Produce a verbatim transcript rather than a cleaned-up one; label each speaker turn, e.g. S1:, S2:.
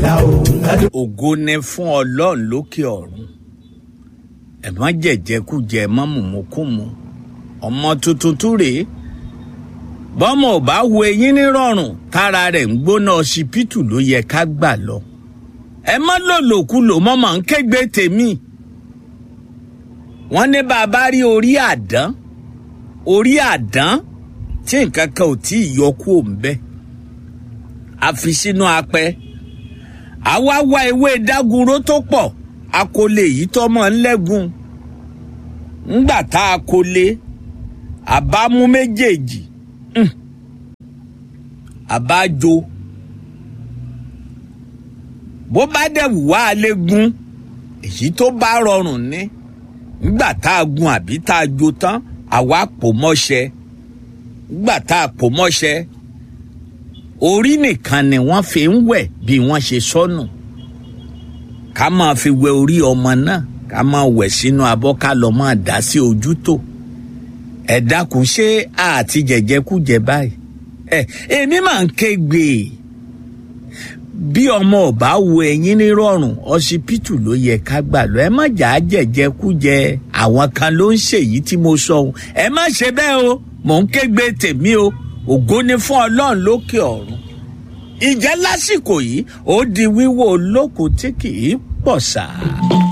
S1: ògo ni fún Ọlọ́run lókè ọ̀run. Ẹ má jẹ̀jẹ̀kújẹ, ẹ má mùmúkùmù. Ọmọ tuntun tún rèé. Bọ́mọ ò bá wo eyín nírọ̀rùn, tára rẹ̀ ń gbóná ọsibítù ló yẹ ká gbà lọ. Ẹ má lòlòkulò, mọ́ máa ń kégbe tèmi. Wọ́n ní bàbá rí orí àdán, orí àdán tí nǹkan kan ò tí ì yọ kúrò ńbẹ̀. A fi sínú apẹ. Àwa wá ewé dágunró tó pọ̀, akólé yìí tọ́mọ ńlẹ́gùn. Ńgbà tá a kólé, àbámú méjèèjì. Mm. Àbájò. Bó bá dẹ̀ wù wá lè gun, èyí tó bá rọrùn ní. Ńgbà tá a gun àbí tá a jó tán, àwa pò mọ́ṣẹ. Ńgbà tá a pò mọ́ṣẹ, orí nìkan ni wọ́n fi ń wẹ̀ bí wọ́n ṣe sọnù. Ká máa fi wẹ orí ọmọ náà, ká máa wẹ̀ sínú abọ́, ká lọ máa dà sí ojú tó. Ẹ dákun, ṣé àti jẹ̀jẹ̀kújẹ báyìí? Ẹ èmi máa ń kégbe. Bí ọmọ ọba wo ẹyin nírọ̀rùn, ọsibítù ló yẹ ká gbà lọ. Ẹ má jà á jẹ̀jẹ̀kújẹ. Àwọn kan ló ń ṣèyí tí mo sọ ohun. Ẹ má ṣe bẹ́ẹ̀ o, mò ń kégbe tèmi o. Ògo ni fún Ọlọ́run lókè ọ̀run. Ìjẹ́ lásìkò yìí ó di wíwò olókùn tí kì í pọ̀ sáà.